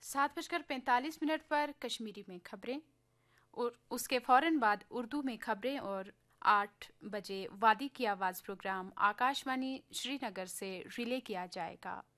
7:45 पर कश्मीरी में खबरें और उसके फौरन बाद उर्दू में खबरें और 8 बजे वादी की आवाज़ प्रोग्राम आकाशवाणी श्रीनगर से रिले किया जाएगा।